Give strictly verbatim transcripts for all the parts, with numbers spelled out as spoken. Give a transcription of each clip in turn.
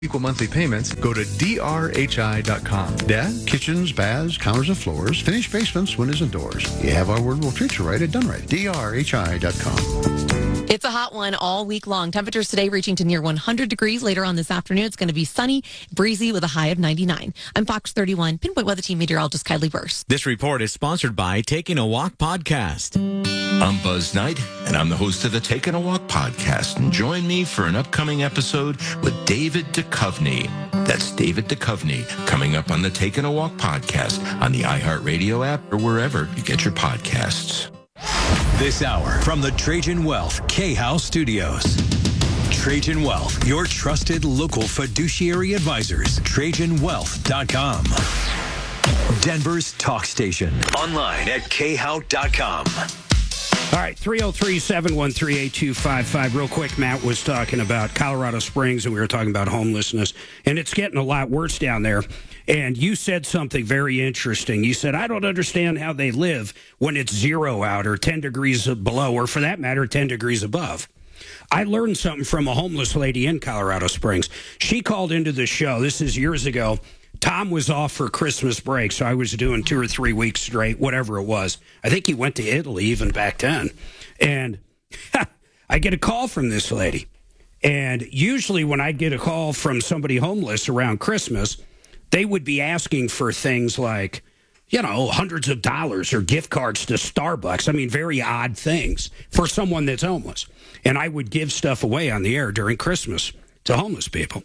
Equal monthly payments, go to D R H I dot com. Dad, kitchens, baths, counters and floors, finished basements, windows and doors. You have our word, we'll treat you right at Done Right. D R H I dot com. It's a hot one all week long. Temperatures today reaching to near one hundred degrees. Later on this afternoon, it's going to be sunny, breezy with a high of ninety-nine. I'm Fox thirty-one Pinpoint Weather Team meteorologist Kylie Burst. This report is sponsored by Taking a Walk podcast. I'm Buzz Knight, and I'm the host of the Taking a Walk podcast. And join me for an upcoming episode with David Duchovny. That's David Duchovny, coming up on the Taking a Walk podcast on the iHeartRadio app or wherever you get your podcasts. This hour from the Trajan Wealth K-House Studios. Trajan Wealth, your trusted local fiduciary advisors. Trajan Wealth dot com. Denver's talk station. Online at K H O W dot com. All right, three oh three, seven one three, eight two five five. Real quick, Matt was talking about Colorado Springs, and we were talking about homelessness, and it's getting a lot worse down there. And you said something very interesting. You said, I don't understand how they live when it's zero out or ten degrees below, or for that matter, ten degrees above. I learned something from a homeless lady in Colorado Springs. She called into the show. This is years ago. Tom was off for Christmas break, so I was doing two or three weeks straight, whatever it was. I think he went to Italy even back then. And I get a call from this lady. And usually when I'd get a call from somebody homeless around Christmas, they would be asking for things like, you know, hundreds of dollars or gift cards to Starbucks. I mean, very odd things for someone that's homeless. And I would give stuff away on the air during Christmas to homeless people.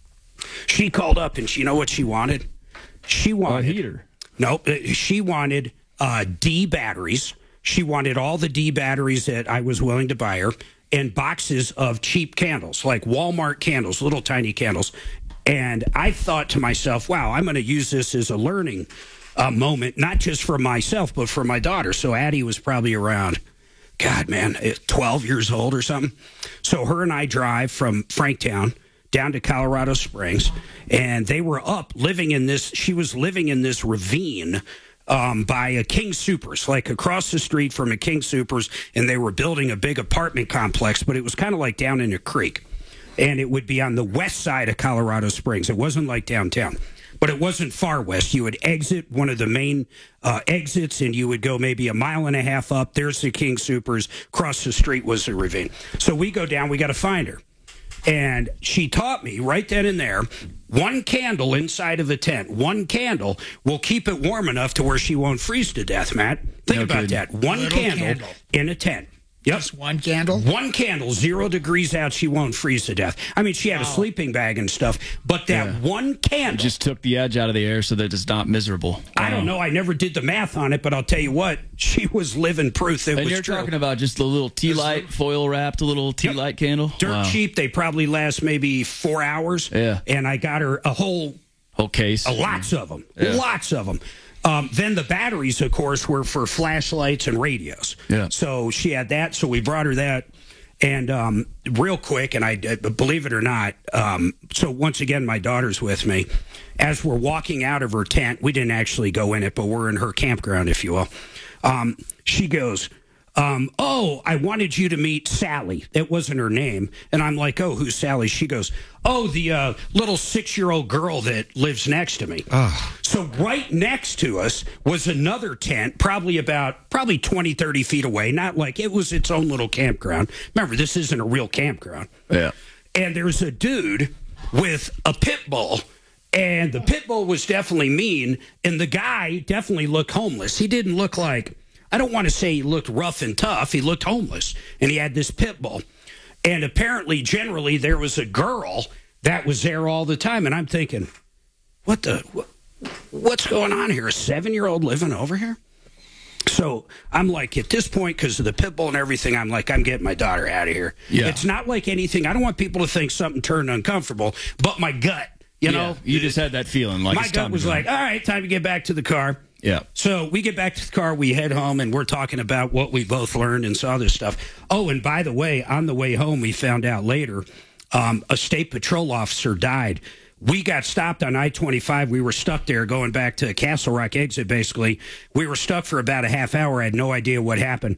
She called up, and she, you know what she wanted? She wanted... A heater. No, she wanted uh, D batteries. She wanted all the D batteries that I was willing to buy her, and boxes of cheap candles, like Walmart candles, little tiny candles. And I thought to myself, wow, I'm going to use this as a learning uh, moment, not just for myself, but for my daughter. So Addie was probably around, God, man, twelve years old or something. So her and I drive from Franktown down to Colorado Springs, and they were up living in this, she was living in this ravine um, by a King Soopers, like across the street from a King Soopers, and they were building a big apartment complex, but it was kind of like down in a creek, and it would be on the west side of Colorado Springs. It wasn't like downtown, but it wasn't far west. You would exit one of the main uh, exits, and you would go maybe a mile and a half up. There's the King Soopers. Across the street was the ravine. So we go down. We got to find her. And she taught me right then and there, one candle inside of a tent, one candle will keep it warm enough to where she won't freeze to death, Matt. Think No about kidding. that. One Little candle, candle. in a tent. Yep. Just one candle? One candle, zero degrees out, she won't freeze to death. I mean, she had Wow. a sleeping bag and stuff, but that Yeah. one candle. It just took the edge out of the air so that it's not miserable. I don't know. I never did the math on it, but I'll tell you what, she was living proof. It And was you're true. talking about just the little tea light, foil wrapped, a little tea Yep. light candle? Dirt Wow. cheap. They probably last maybe four hours. Yeah. And I got her a whole Whole case. Uh, lots of them. Yeah. Lots of them. Um, then the batteries, of course, were for flashlights and radios. Yeah. So she had that, so we brought her that. And um, real quick, and I uh, believe it or not, um, so once again, my daughter's with me. As we're walking out of her tent, we didn't actually go in it, but we're in her campground, if you will. Um, she goes, um, oh, I wanted you to meet Sally. That wasn't her name. And I'm like, oh, who's Sally? She goes, oh, the uh, little six-year-old girl that lives next to me. So right next to us was another tent, probably about, probably twenty, thirty feet away. Not like, it was its own little campground. Remember, this isn't a real campground. Yeah. And there's a dude with a pit bull. And the pit bull was definitely mean. And the guy definitely looked homeless. He didn't look like, I don't want to say he looked rough and tough. He looked homeless. And he had this pit bull. And apparently, generally, there was a girl that was there all the time. And I'm thinking, what the, what, what's going on here? A seven-year-old living over here? So I'm like, at this point, because of the pit bull and everything, I'm like, I'm getting my daughter out of here. Yeah. It's not like anything. I don't want people to think something turned uncomfortable, but my gut, you Yeah, know. you just had that feeling like my it's time gut to was go. like, all right, time to get back to the car. Yeah. So we get back to the car, we head home, and we're talking about what we both learned and saw this stuff. Oh, and by the way, on the way home, we found out later um, a state patrol officer died. We got stopped on I twenty-five. We were stuck there going back to Castle Rock exit, basically. We were stuck for about a half hour. I had no idea what happened.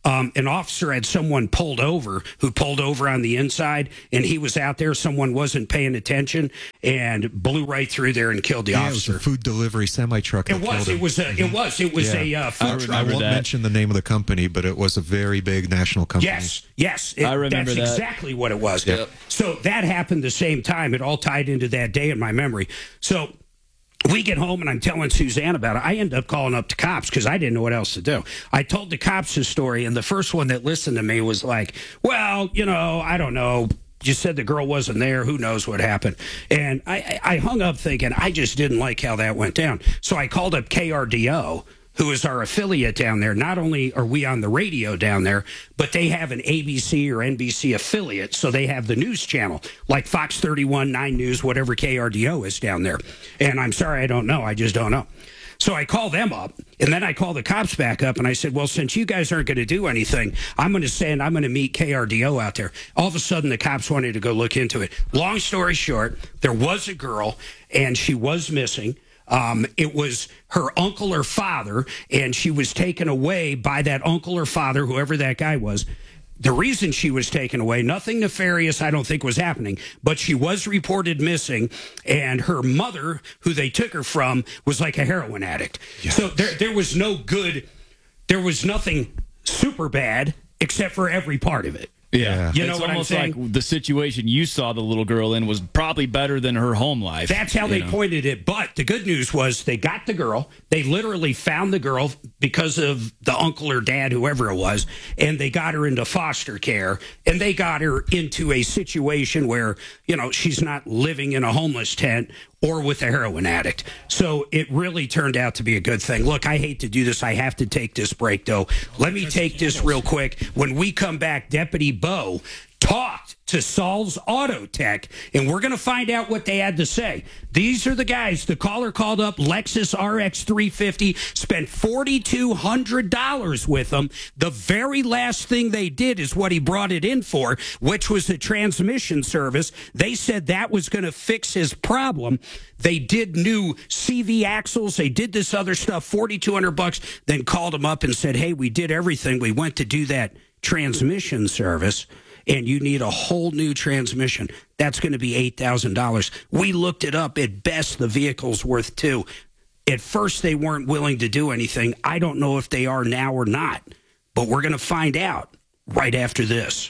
um, an officer had someone pulled over who pulled over on the inside, and he was out there. Someone wasn't paying attention and blew right through there and killed the yeah, officer. It was a food delivery semi truck. It was. It was. A, it was. It was yeah. a uh, food I, truck. I won't that. mention the name of the company, but it was a very big national company. Yes, yes. It, I remember that's that. exactly what it was. Yep. So that happened the same time. It all tied into that day in my memory. So we get home, and I'm telling Suzanne about it. I end up calling up the cops because I didn't know what else to do. I told the cops the story, and the first one that listened to me was like, well, you know, I don't know. You said the girl wasn't there. Who knows what happened? And I, I hung up thinking I just didn't like how that went down. So I called up K R D O, who is our affiliate down there. Not only are we on the radio down there, but they have an A B C or N B C affiliate, so they have the news channel, like Fox thirty-one, nine News, whatever K R D O is down there. And I'm sorry, I don't know. I just don't know. So I call them up, and then I call the cops back up, and I said, well, since you guys aren't going to do anything, I'm going to send, I'm going to meet K R D O out there. All of a sudden, the cops wanted to go look into it. Long story short, there was a girl, and she was missing. Um, it was her uncle or father, and she was taken away by that uncle or father, whoever that guy was. The reason she was taken away, nothing nefarious, I don't think was happening, but she was reported missing, and her mother, who they took her from, was like a heroin addict. Yes. So there, there was no good, there was nothing super bad except for every part of it. Yeah. You know it's what I'm almost saying? like the situation you saw the little girl in was probably better than her home life. That's how they know? pointed it. But the good news was they got the girl. They literally found the girl because of the uncle or dad, whoever it was, and they got her into foster care, and they got her into a situation where, you know, she's not living in a homeless tent or with a heroin addict. So it really turned out to be a good thing. Look, I hate to do this. I have to take this break, though. Let me take this real quick. When we come back, Deputy Bo talked to Saul's Auto Tech, and we're going to find out what they had to say. These are the guys. The caller called up Lexus R X three fifty, spent four thousand two hundred dollars with them. The very last thing they did is what he brought it in for, which was the transmission service. They said that was going to fix his problem. They did new C V axles. They did this other stuff, four thousand two hundred bucks, then called him up and said, hey, we did everything. We went to do that transmission service, and you need a whole new transmission. That's going to be eight thousand dollars. We looked it up. At best, the vehicle's worth two. At first, they weren't willing to do anything. I don't know if they are now or not, but we're going to find out right after this.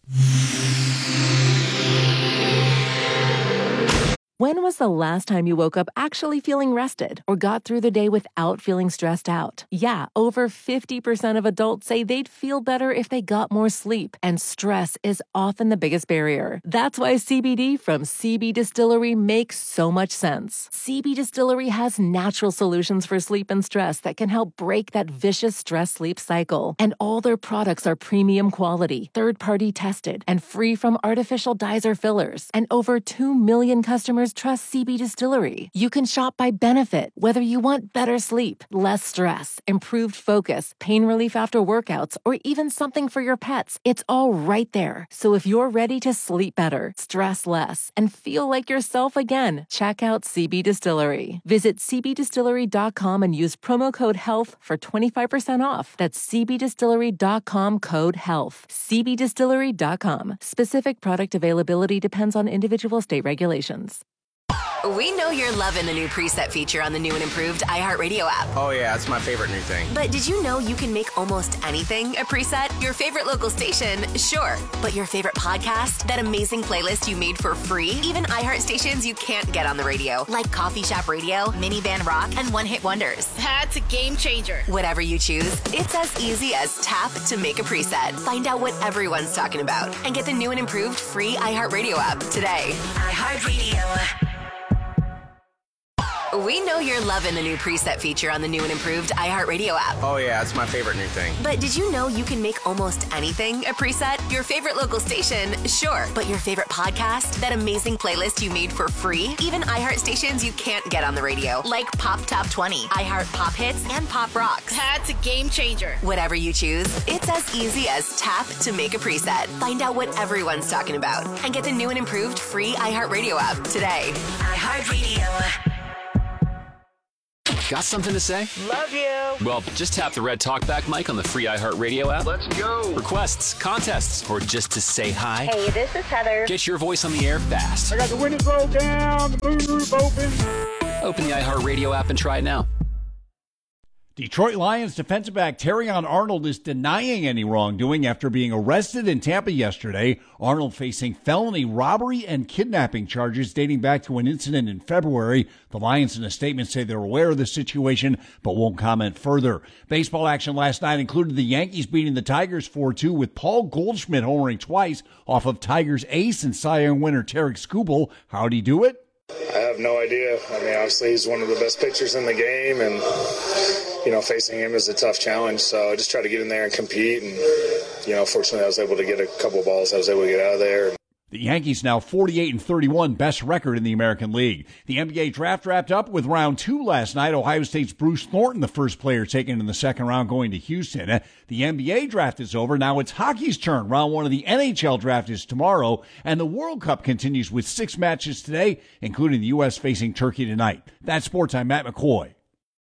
When was the last time you woke up actually feeling rested or got through the day without feeling stressed out? Yeah, over fifty percent of adults say they'd feel better if they got more sleep, and stress is often the biggest barrier. That's why C B D from C B Distillery makes so much sense. C B Distillery has natural solutions for sleep and stress that can help break that vicious stress-sleep cycle. And all their products are premium quality, third-party tested, and free from artificial dyes or fillers. And over two million customers trust C B Distillery. You can shop by benefit, whether you want better sleep, less stress, improved focus, pain relief after workouts, or even something for your pets. It's all right there. So if you're ready to sleep better, stress less, and feel like yourself again, check out C B Distillery. Visit c b distillery dot com and use promo code HEALTH for twenty-five percent off. That's c b distillery dot com code HEALTH. c b distillery dot com. Specific product availability depends on individual state regulations. We know you're loving the new preset feature on the new and improved iHeartRadio app. Oh, yeah, it's my favorite new thing. But did you know you can make almost anything a preset? Your favorite local station, sure. But your favorite podcast? That amazing playlist you made for free? Even iHeart stations you can't get on the radio, like Coffee Shop Radio, Minivan Rock, and One Hit Wonders. That's a game changer. Whatever you choose, it's as easy as tap to make a preset. Find out what everyone's talking about and get the new and improved free iHeartRadio app today. iHeartRadio. We know you're loving the new preset feature on the new and improved iHeartRadio app. Oh, yeah, it's my favorite new thing. But did you know you can make almost anything a preset? Your favorite local station, sure. But your favorite podcast? That amazing playlist you made for free? Even iHeart stations you can't get on the radio, like Pop Top twenty, iHeart Pop Hits, and Pop Rocks. That's a game changer. Whatever you choose, it's as easy as tap to make a preset. Find out what everyone's talking about and get the new and improved free iHeartRadio app today. iHeartRadio. Got something to say? Love you. Well, just tap the red talkback mic on the free iHeartRadio app. Let's go. Requests, contests, or just to say hi. Hey, this is Heather. Get your voice on the air fast. I got the windows rolled down, the moonroof open. Open the iHeartRadio app and try it now. Detroit Lions defensive back Terrion Arnold is denying any wrongdoing after being arrested in Tampa yesterday. Arnold facing felony robbery and kidnapping charges dating back to an incident in February. The Lions in a statement say they're aware of the situation but won't comment further. Baseball action last night included the Yankees beating the Tigers four two with Paul Goldschmidt homering twice off of Tigers ace and Cy Young winner Tarek Skubal. How'd he do it? I have no idea. I mean, obviously he's one of the best pitchers in the game, and you know, facing him is a tough challenge. So I just try to get in there and compete, and you know, fortunately I was able to get a couple of balls. I was able to get out of there. The Yankees now forty-eight and thirty-one, best record in the American League. The N B A draft wrapped up with round two last night. Ohio State's Bruce Thornton, the first player taken in the second round, going to Houston. The N B A draft is over. Now it's hockey's turn. Round one of the N H L draft is tomorrow, and the World Cup continues with six matches today, including the U S facing Turkey tonight. That's Sports. I'm Matt McCoy.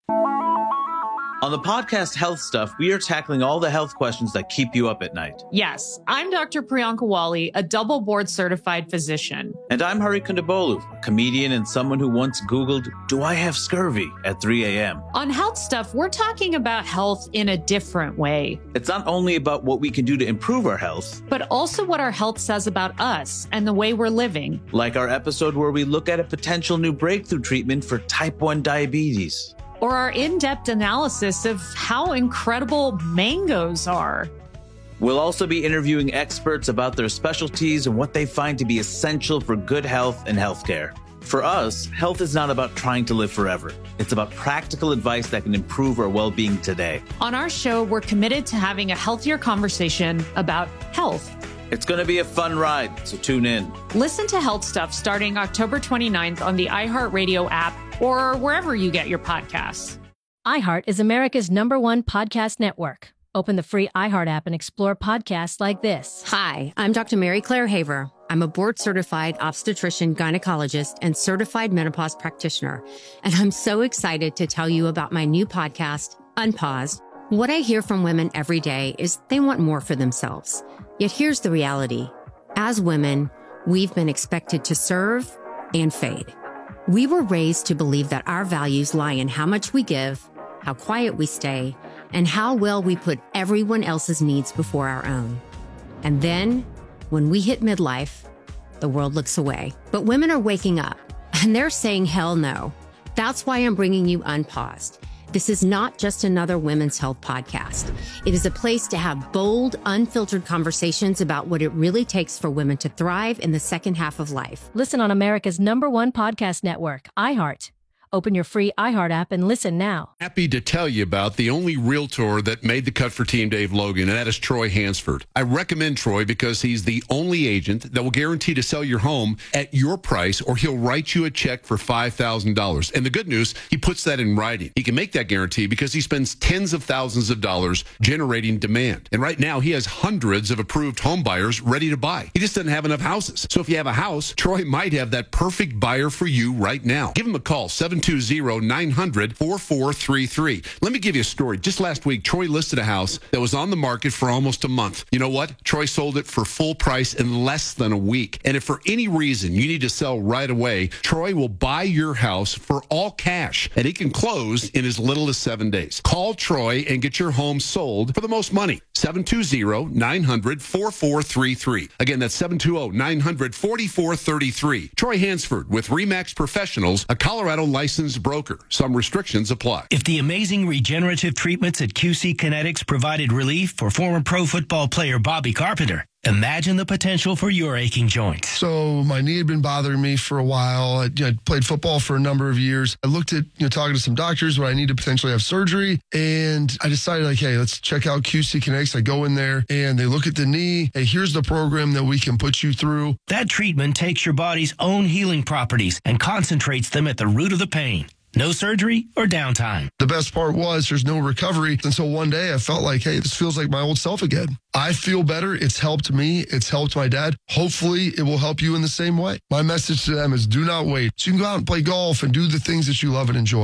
On the podcast Health Stuff, we are tackling all the health questions that keep you up at night. Yes, I'm Doctor Priyanka Wali, a double board certified physician. And I'm Hari Kondabolu, a comedian and someone who once Googled, do I have scurvy at three a.m. On Health Stuff, we're talking about health in a different way. It's not only about what we can do to improve our health, but also what our health says about us and the way we're living. Like our episode where we look at a potential new breakthrough treatment for type one diabetes. Or our in-depth analysis of how incredible mangoes are. We'll also be interviewing experts about their specialties and what they find to be essential for good health and healthcare. For us, health is not about trying to live forever. It's about practical advice that can improve our well-being today. On our show, we're committed to having a healthier conversation about health. It's going to be a fun ride, so tune in. Listen to Health Stuff starting October twenty-ninth on the iHeartRadio app or wherever you get your podcasts. iHeart is America's number one podcast network. Open the free iHeart app and explore podcasts like this. Hi, I'm Doctor Mary Claire Haver. I'm a board-certified obstetrician, gynecologist, and certified menopause practitioner. And I'm so excited to tell you about my new podcast, Unpaused. What I hear from women every day is they want more for themselves. Yet here's the reality. As women, we've been expected to serve and fade. We were raised to believe that our values lie in how much we give, how quiet we stay, and how well we put everyone else's needs before our own. And then, when we hit midlife, the world looks away. But women are waking up, and they're saying hell no. That's why I'm bringing you Unpaused. This is not just another women's health podcast. It is a place to have bold, unfiltered conversations about what it really takes for women to thrive in the second half of life. Listen on America's number one podcast network, iHeart. Open your free iHeart app and listen now. Happy to tell you about the only realtor that made the cut for Team Dave Logan, and that is Troy Hansford. I recommend Troy because he's the only agent that will guarantee to sell your home at your price, or he'll write you a check for five thousand dollars. And the good news, he puts that in writing. He can make that guarantee because he spends tens of thousands of dollars generating demand. And right now, he has hundreds of approved home buyers ready to buy. He just doesn't have enough houses. So if you have a house, Troy might have that perfect buyer for you right now. Give him a call, seven two zero, nine hundred, four four three three. Let me give you a story. Just last week, Troy listed a house that was on the market for almost a month. You know what? Troy sold it for full price in less than a week. And if for any reason you need to sell right away, Troy will buy your house for all cash, and he can close in as little as seven days. Call Troy and get your home sold for the most money. seven two zero, nine hundred, four four three three. Again, that's seven two zero, nine hundred, four four three three. Troy Hansford with RE/MAX Professionals, a Colorado licensed broker. Some restrictions apply. If the amazing regenerative treatments at Q C Kinetics provided relief for former pro football player Bobby Carpenter, imagine the potential for your aching joints. So my knee had been bothering me for a while. I, you know, I played football for a number of years. I looked at, you know, talking to some doctors when I need to potentially have surgery. And I decided, like, hey, let's check out Q C Kinetics. I go in there and they look at the knee. Hey, here's the program that we can put you through. That treatment takes your body's own healing properties and concentrates them at the root of the pain. No surgery or downtime. The best part was there's no recovery until one day I felt like, hey, this feels like my old self again. I feel better. It's helped me. It's helped my dad. Hopefully it will help you in the same way. My message to them is do not wait. So you can go out and play golf and do the things that you love and enjoy.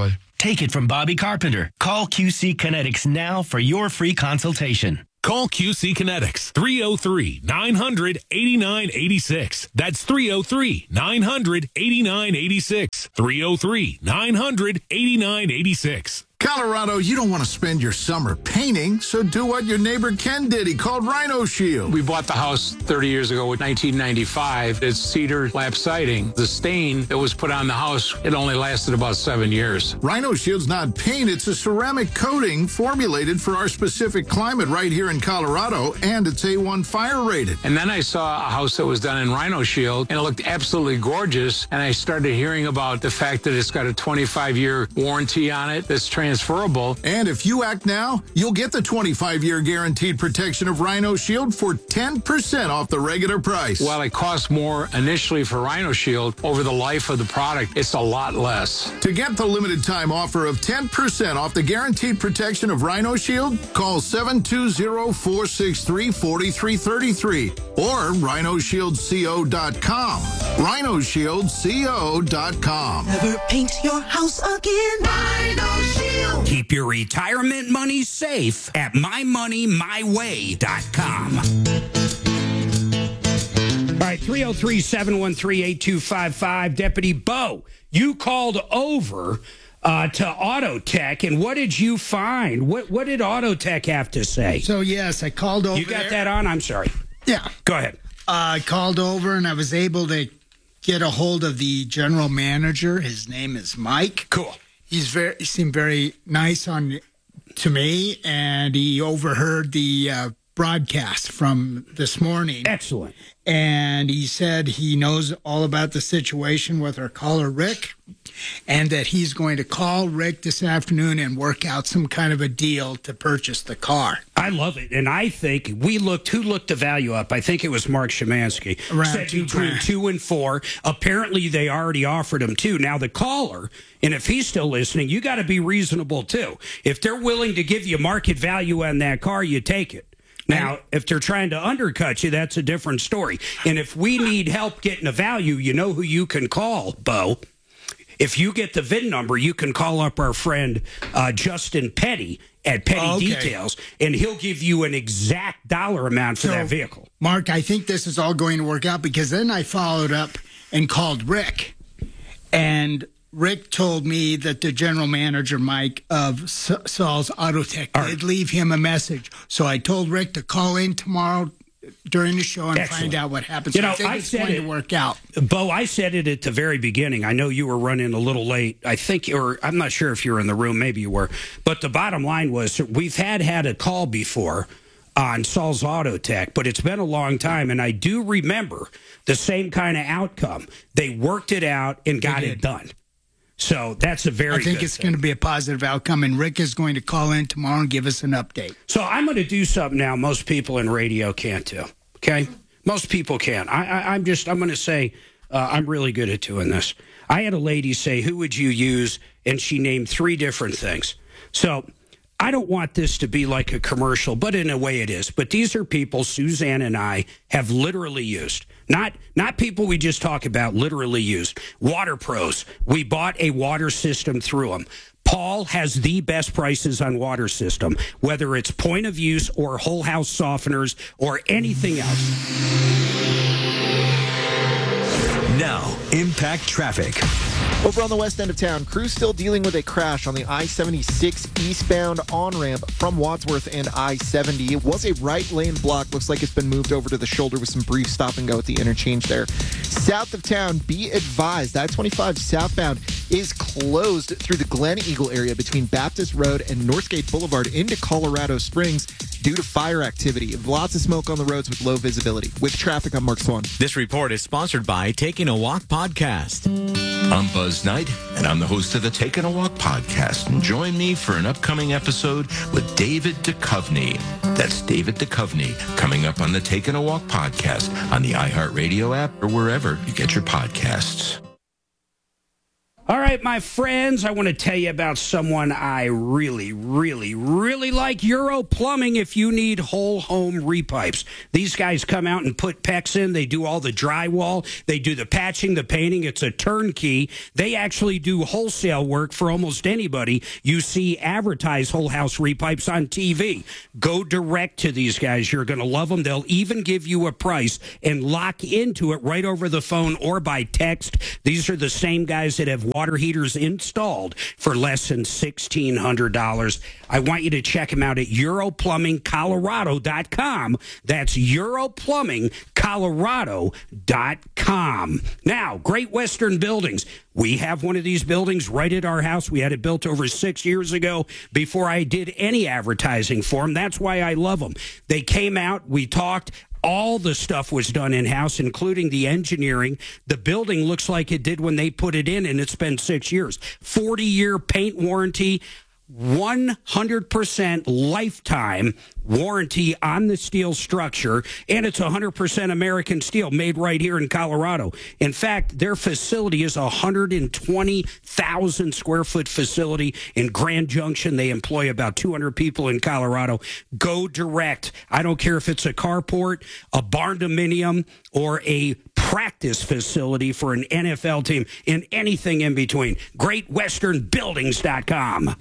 Take it from Bobby Carpenter. Call Q C Kinetics now for your free consultation. Call Q C Kinetics, three oh three, nine hundred, eighty-nine eighty-six. That's three oh three, nine hundred, eighty-nine eighty-six. three oh three, nine hundred, eighty-nine eighty-six. Colorado, you don't want to spend your summer painting, so do what your neighbor Ken did. He called Rhino Shield. We bought the house thirty years ago in nineteen ninety-five. It's cedar lap siding. The stain that was put on the house, it only lasted about seven years. Rhino Shield's not paint, it's a ceramic coating formulated for our specific climate right here in Colorado, and it's A one fire rated. And then I saw a house that was done in Rhino Shield, and it looked absolutely gorgeous, and I started hearing about the fact that it's got a twenty-five year warranty on it that's transferable. And if you act now, you'll get the twenty-five year guaranteed protection of Rhino Shield for ten percent off the regular price. While it costs more initially for Rhino Shield, over the life of the product, it's a lot less. To get the limited time offer of ten percent off the guaranteed protection of Rhino Shield, call seven two zero, four six three, four three three three or rhino shield co dot com. rhino shield co dot com. Never paint your house again. Rhino Shield. Keep your retirement money safe at my money my way dot com. All right, three oh three, seven one three, eight two five five. Deputy Bo, you called over uh, to Auto Tech, and what did you find? What what did Auto Tech have to say? So, yes, I called over. You got there. that on? I'm sorry. Yeah. Go ahead. Uh, I called over, and I was able to get a hold of the general manager. His name is Mike. Cool. He's very. He seemed very nice on to me, and he overheard the uh, broadcast from this morning. Excellent. And he said he knows all about the situation with our caller, Rick, and that he's going to call Rick this afternoon and work out some kind of a deal to purchase the car. I love it. And I think we looked, who looked the value up? I think it was Mark Szymanski. Around Said two between grand. two and four. Apparently, they already offered him two. Now, the caller, and if he's still listening, you got to be reasonable, too. If they're willing to give you market value on that car, you take it. Now, if they're trying to undercut you, that's a different story. And if we need help getting a value, you know who you can call, Bo. If you get the V I N number, you can call up our friend uh, Justin Petty at Petty Okay. Details, and he'll give you an exact dollar amount for So, that vehicle. Mark, I think this is all going to work out because then I followed up and called Rick, and Rick told me that the general manager, Mike, of S- Saul's Auto Tech did leave him a message. So I told Rick to call in tomorrow during the show and Excellent. find out what happens. You So know, I think I it's said going it- to work out. Bo, I said it at the very beginning. I know you were running a little late. I think, or I'm not sure if you were in the room. Maybe you were. But the bottom line was we've had had a call before on Saul's Auto Tech, but it's been a long time, and I do remember the same kind of outcome. They worked it out and got it done. So that's a very I think good it's thing. going to be a positive outcome, and Rick is going to call in tomorrow and give us an update. So I'm going to do something now most people in radio can't do. Okay? Most people can't. I, I, I'm just, I'm going to say uh, I'm really good at doing this. I had a lady say, who would you use? And she named three different things. So I don't want this to be like a commercial, but in a way it is. But these are people Suzanne and I have literally used. Not not people we just talk about, literally used. Water Pros. We bought a water system through them. Paul has the best prices on water system, whether it's point of use or whole house softeners or anything else. Now, Impact Traffic. Over on the west end of town, crews still dealing with a crash on the I seventy-six eastbound on-ramp from Wadsworth and I seventy. It was a right lane block. Looks like it's been moved over to the shoulder with some brief stop and go at the interchange there. South of town, be advised, I twenty-five southbound is closed through the Glen Eagle area between Baptist Road and Northgate Boulevard into Colorado Springs due to fire activity. Lots of smoke on the roads with low visibility. With traffic, I'm Mark Swan. This report is sponsored by Taking a Walk podcast. I'm Buzz Knight, and I'm the host of the Taking a Walk podcast. And join me for an upcoming episode with David Duchovny. That's David Duchovny, coming up on the Taking a Walk podcast on the iHeartRadio app or wherever you get your podcasts. All right. right, my friends, I want to tell you about someone I really, really, really like. Euro Plumbing, if you need whole home repipes. These guys come out and put P E X in. They do all the drywall. They do the patching, the painting. It's a turnkey. They actually do wholesale work for almost anybody you see advertise whole house repipes on T V. Go direct to these guys. You're going to love them. They'll even give you a price and lock into it right over the phone or by text. These are the same guys that have water heaters installed for less than sixteen hundred dollars. I want you to check them out at Euro Plumbing Colorado dot com. That's Euro Plumbing Colorado dot com. Now, Great Western Buildings. We have one of these buildings right at our house. We had it built over six years ago before I did any advertising for them. That's why I love them. They came out, we talked. All the stuff was done in-house, including the engineering. The building looks like it did when they put it in, and it's been six years. forty-year paint warranty, one hundred percent lifetime warranty on the steel structure, and it's one hundred percent American steel made right here in Colorado. In fact, their facility is a one hundred twenty thousand square foot facility in Grand Junction. They employ about two hundred people in Colorado. Go direct. I don't care if it's a carport, a barn dominium, or a practice facility for an N F L team, and anything in between. Great Western Buildings dot com.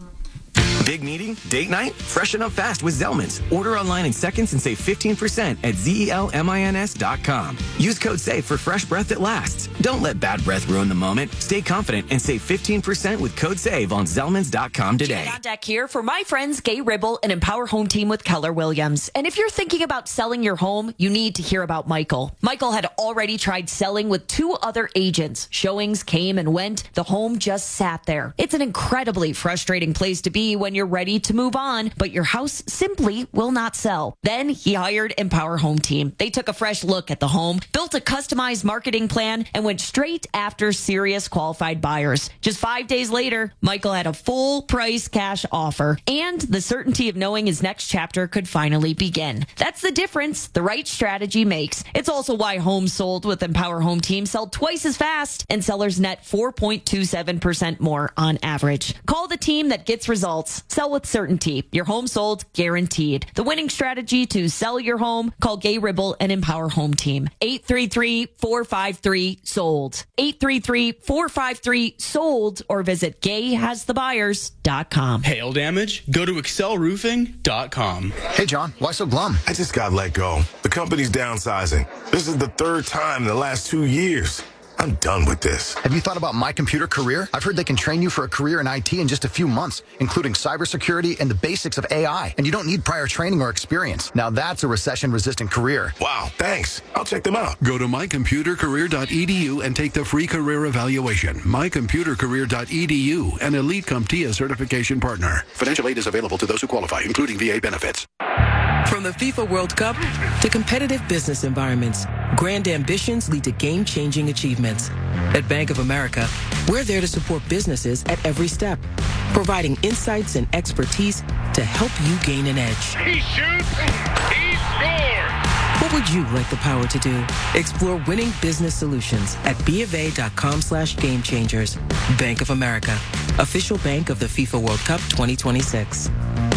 Big meeting? Date night? Freshen up fast with Zellman's. Order online in seconds and save fifteen percent at zelmins dot com. Use code SAVE for fresh breath that lasts. Don't let bad breath ruin the moment. Stay confident and save fifteen percent with code SAVE on zelmans dot com today. Jan on deck here for my friends Gay Ribble and Empower Home Team with Keller Williams. And if you're thinking about selling your home, you need to hear about Michael. Michael had already tried selling with two other agents. Showings came and went. The home just sat there. It's an incredibly frustrating place to be when you're ready to move on, but your house simply will not sell. Then he hired Empower Home Team. They took a fresh look at the home, built a customized marketing plan, and went straight after serious qualified buyers. Just five days later, Michael had a full price cash offer and the certainty of knowing his next chapter could finally begin. That's the difference the right strategy makes. It's also why homes sold with Empower Home Team sell twice as fast and sellers net four point two seven percent more on average. Call the team that gets results. Sell with certainty. Your home sold guaranteed. The winning strategy to sell your home? Call Gay Ribble and Empower Home Team. eight three three, four five three, sold. eight three three, four five three, sold or visit gay has the buyers dot com. Hail damage? Go to excel roofing dot com. Hey, John, why so glum? I just got let go. The company's downsizing. This is the third time in the last two years. I'm done with this. Have you thought about My Computer Career? I've heard they can train you for a career in I T in just a few months, including cybersecurity and the basics of A I. And you don't need prior training or experience. Now that's a recession-resistant career. Wow, thanks. I'll check them out. Go to my computer career dot e d u and take the free career evaluation. my computer career dot e d u, an Elite CompTIA certification partner. Financial aid is available to those who qualify, including V A benefits. From the FIFA World Cup to competitive business environments, grand ambitions lead to game-changing achievements. At Bank of America, we're there to support businesses at every step, providing insights and expertise to help you gain an edge. He shoots, he scores! What would you like the power to do? Explore winning business solutions at BofA.com slash game changers. Bank of America, official bank of the FIFA World Cup twenty twenty-six.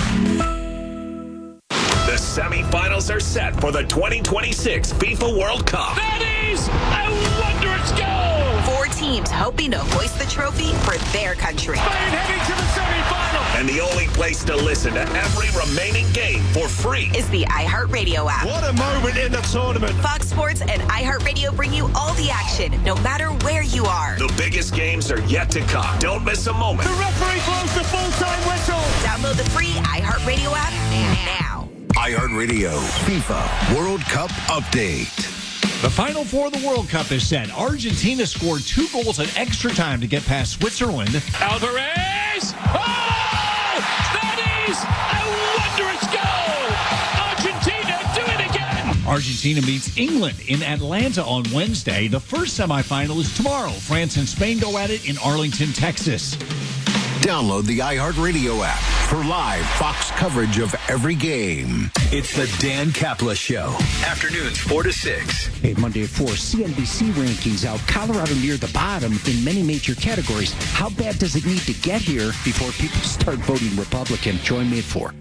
The semifinals are set for the twenty twenty-six FIFA World Cup. That is a wondrous goal! Four teams hoping to hoist the trophy for their country. Spain heading to the semifinal! And the only place to listen to every remaining game for free is the iHeartRadio app. What a moment in the tournament! Fox Sports and iHeartRadio bring you all the action, no matter where you are. The biggest games are yet to come. Don't miss a moment. The referee blows the full-time whistle! Download the free iHeartRadio app now. iHeartRadio FIFA World Cup Update. The Final Four of the World Cup is set. Argentina scored two goals in extra time to get past Switzerland. Alvarez! Oh! That is a wondrous goal! Argentina, do it again! Argentina meets England in Atlanta on Wednesday. The first semifinal is tomorrow. France and Spain go at it in Arlington, Texas. Download the iHeartRadio app. for live Fox coverage of every game. It's the Dan Capla Show. Afternoons four to six. Hey, Monday at four, C N B C rankings out. Colorado near the bottom in many major categories. How bad does it need to get here before people start voting Republican? Join me at four.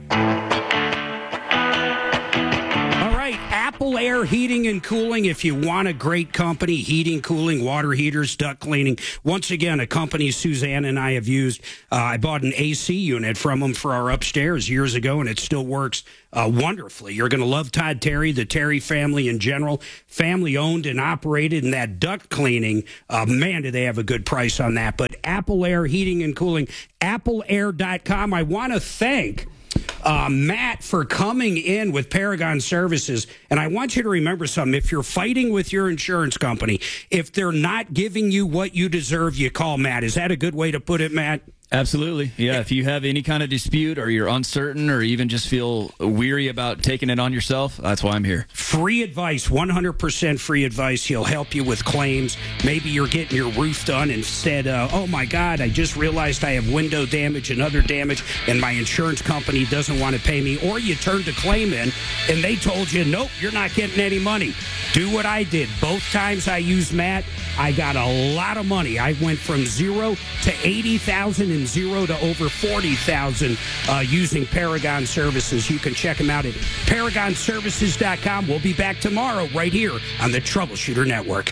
Apple Air Heating and Cooling. If you want a great company, heating, cooling, water heaters, duct cleaning. Once again, a company Suzanne and I have used. Uh, I bought an A C unit from them for our upstairs years ago, and it still works uh, wonderfully. You're going to love Todd Terry, the Terry family in general. Family owned and operated, and that duct cleaning, uh, man, do they have a good price on that. But Apple Air Heating and Cooling, apple air dot com. I want to thank Uh, Matt for coming in with Paragon Services. And I want you to remember something. If you're fighting with your insurance company, if they're not giving you what you deserve, you call Matt. Is that a good way to put it, Matt? Absolutely. Yeah, if you have any kind of dispute or you're uncertain or even just feel weary about taking it on yourself, that's why I'm here. Free advice, one hundred percent free advice. He'll help you with claims. Maybe you're getting your roof done and said, uh, oh, my God, I just realized I have window damage and other damage, and my insurance company doesn't want to pay me. Or you turned a claim in, and they told you, nope, you're not getting any money. Do what I did. Both times I used Matt, I got a lot of money. I went from zero to eighty thousand and zero to over forty thousand uh, using Paragon Services. You can check them out at paragon services dot com. We'll be back tomorrow right here on the Troubleshooter Network.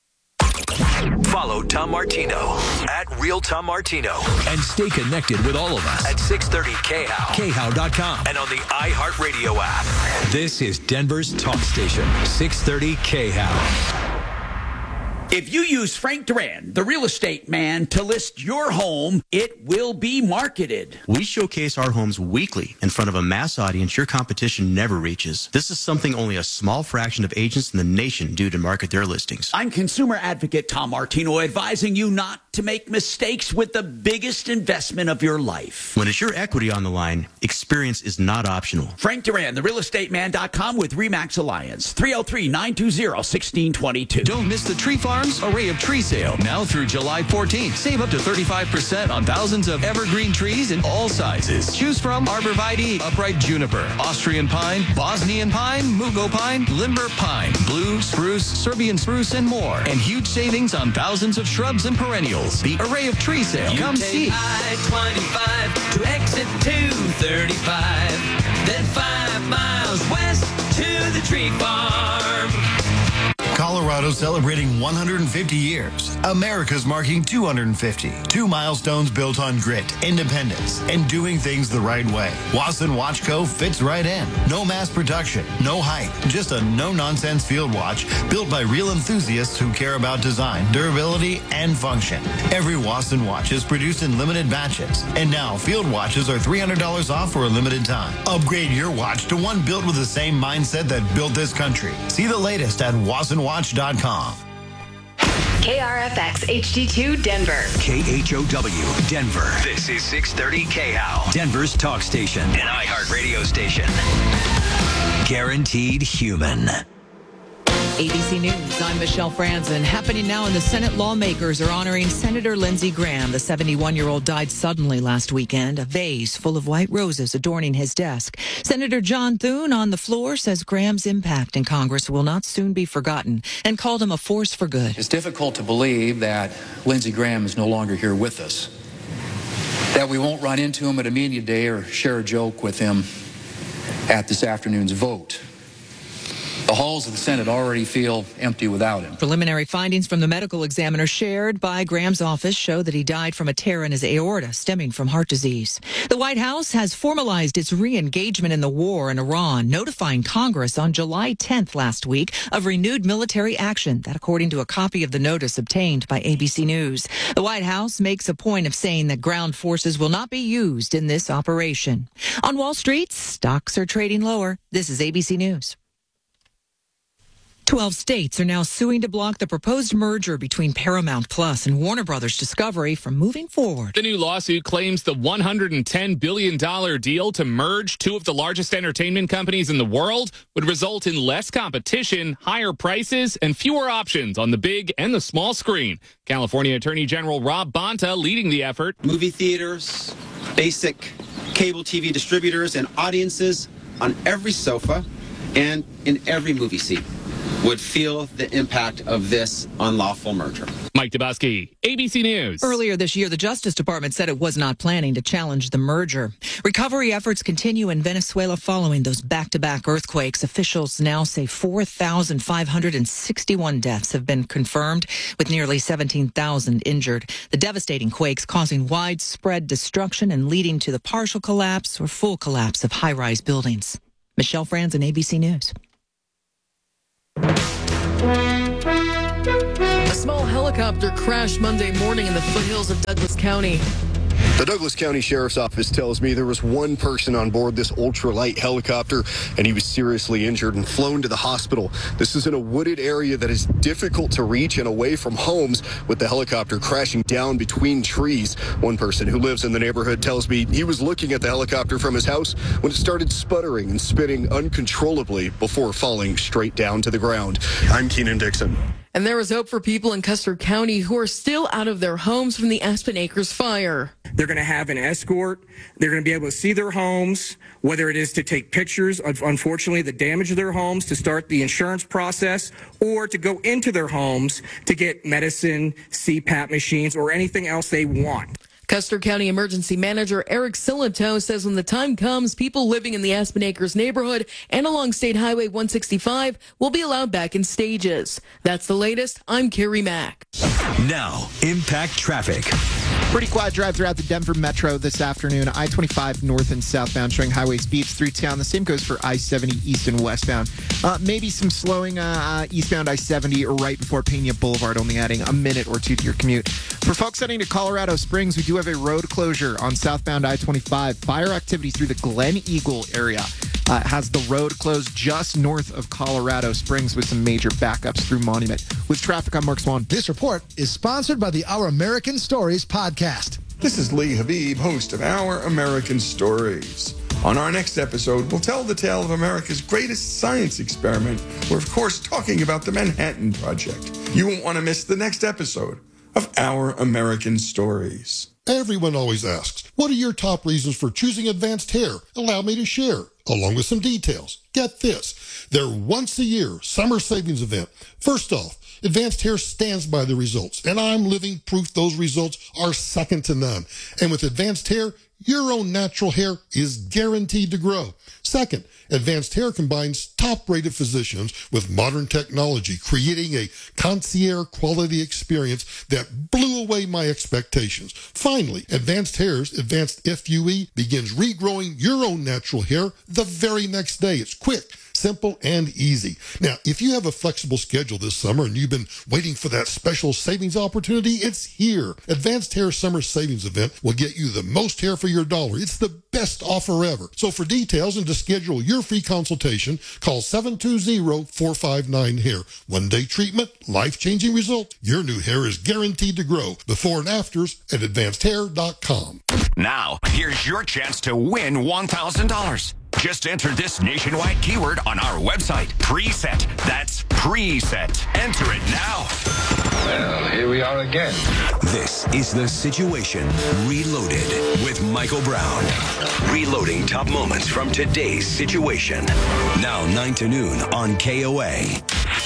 Follow Tom Martino at Real Tom Martino and stay connected with all of us at six thirty K H O W, K H O W dot com, and on the iHeartRadio app. This is Denver's talk station, six thirty K H O W. If you use Frank Duran, the real estate man, to list your home, it will be marketed. We showcase our homes weekly in front of a mass audience your competition never reaches. This is something only a small fraction of agents in the nation do to market their listings. I'm consumer advocate Tom Martino, advising you not to make mistakes with the biggest investment of your life. When it's your equity on the line, experience is not optional. Frank Duran, the real estate man dot com with Remax Alliance, three oh three, nine two zero, one six two two. Don't miss the Tree Farm Array of Tree Sale, now through July fourteenth. Save up to thirty-five percent on thousands of evergreen trees in all sizes. Choose from arborvitae, upright juniper, Austrian pine, Bosnian pine, mugo pine, limber pine, blue, spruce, Serbian spruce, and more. And huge savings on thousands of shrubs and perennials. The Array of Tree Sale. You Come take see. I twenty-five to exit two thirty-five, then five miles west to the Tree Farm. Colorado celebrating one hundred fifty years. America's marking two hundred fifty. Two milestones built on grit, independence, and doing things the right way. Wasson Watch Co. fits right in. No mass production, no hype, just a no-nonsense field watch built by real enthusiasts who care about design, durability, and function. Every Wasson watch is produced in limited batches. And now, field watches are three hundred dollars off for a limited time. Upgrade your watch to one built with the same mindset that built this country. See the latest at wasson watch dot com. K R F X H D two Denver. K H O W Denver. This is six thirty K H O W, Denver's talk station, an iHeartRadio station. Guaranteed human. A B C News, I'm Michelle Franzen. Happening now in the Senate, lawmakers are honoring Senator Lindsey Graham. The seventy-one-year-old died suddenly last weekend. A vase full of white roses adorning his desk. Senator John Thune on the floor says Graham's impact in Congress will not soon be forgotten and called him a force for good. It's difficult to believe that Lindsey Graham is no longer here with us, that we won't run into him at a media day or share a joke with him at this afternoon's vote. The halls of the Senate already feel empty without him. Preliminary findings from the medical examiner shared by Graham's office show that he died from a tear in his aorta stemming from heart disease. The White House has formalized its re-engagement in the war in Iran, notifying Congress on July tenth last week of renewed military action. That according to a copy of the notice obtained by A B C News. The White House makes a point of saying that ground forces will not be used in this operation. On Wall Street, stocks are trading lower. This is A B C News. Twelve states are now suing to block the proposed merger between Paramount Plus and Warner Brothers Discovery from moving forward. The new lawsuit claims the one hundred ten billion dollars deal to merge two of the largest entertainment companies in the world would result in less competition, higher prices, and fewer options on the big and the small screen. California Attorney General Rob Bonta leading the effort. Movie theaters, basic cable T V distributors, and audiences on every sofa and in every movie seat would feel the impact of this unlawful merger. Mike Dabowski, A B C News. Earlier this year, the Justice Department said it was not planning to challenge the merger. Recovery efforts continue in Venezuela following those back-to-back earthquakes. Officials now say four thousand five hundred sixty-one deaths have been confirmed, with nearly seventeen thousand injured. The devastating quakes causing widespread destruction and leading to the partial collapse or full collapse of high-rise buildings. Michelle Franzen, A B C News. A small helicopter crashed Monday morning in the foothills of Douglas County. The Douglas County Sheriff's Office tells me there was one person on board this ultralight helicopter, and he was seriously injured and flown to the hospital. This is in a wooded area that is difficult to reach and away from homes, with the helicopter crashing down between trees. One person who lives in the neighborhood tells me he was looking at the helicopter from his house when it started sputtering and spinning uncontrollably before falling straight down to the ground. I'm Keenan Dixon. And there is hope for people in Custer County who are still out of their homes from the Aspen Acres fire. They're going to have an escort. They're going to be able to see their homes, whether it is to take pictures of, unfortunately, the damage of their homes, to start the insurance process, or to go into their homes to get medicine, C PAP machines, or anything else they want. Custer County Emergency Manager Eric Silento says when the time comes, people living in the Aspen Acres neighborhood and along State Highway one sixty-five will be allowed back in stages. That's the latest. I'm Carrie Mack. Now, Impact Traffic. Pretty quiet drive throughout the Denver Metro this afternoon. I twenty-five north and southbound showing highway speeds through town. The same goes for I seventy east and westbound. Uh, maybe some slowing uh, uh, eastbound I seventy right before Pena Boulevard, only adding a minute or two to your commute. For folks heading to Colorado Springs, we do have a road closure on southbound I twenty-five. Fire activity through the Glen Eagle area uh, has the road closed just north of Colorado Springs with some major backups through Monument. With traffic, I'm Mark Swan. This report is sponsored by the Our American Stories podcast. This is Lee Habib, host of Our American Stories. On our next episode, we'll tell the tale of America's greatest science experiment. We're, of course, talking about the Manhattan Project. You won't want to miss the next episode of Our American Stories. Everyone always asks, what are your top reasons for choosing Advanced Hair? Allow me to share, along with some details. Get this, their once-a-year summer savings event. First off, Advanced Hair stands by the results, and I'm living proof those results are second to none. And with Advanced Hair, your own natural hair is guaranteed to grow. Second, Advanced Hair combines top-rated physicians with modern technology, creating a concierge quality experience that blew away my expectations. Finally, Advanced Hair's Advanced F U E begins regrowing your own natural hair the very next day. It's quick, simple, and easy. Now, if you have a flexible schedule this summer and you've been waiting for that special savings opportunity, it's here. Advanced Hair Summer Savings Event will get you the most hair for your dollar. It's the best offer ever. So for details and to schedule your free consultation, call seven two zero, four five nine, hair. One-day treatment, life-changing result. Your new hair is guaranteed to grow. Before and afters at advanced hair dot com. Now, here's your chance to win one thousand dollars. Just enter this nationwide keyword on our website. Preset. That's preset. Enter it now. Well, here we are again. This is The Situation Reloaded with Michael Brown. Reloading top moments from today's situation. Now nine to noon on K O A.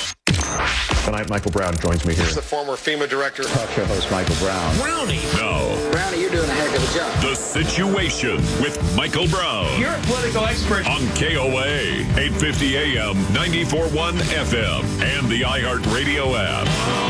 Tonight, Michael Brown joins me here. Here's the former FEMA director. Talk show host Michael Brown. Brownie. No. Brownie, you're doing a heck of a job. The Situation with Michael Brown. You're a political expert. On K O A, eight fifty A M, ninety-four point one F M, and the iHeartRadio app.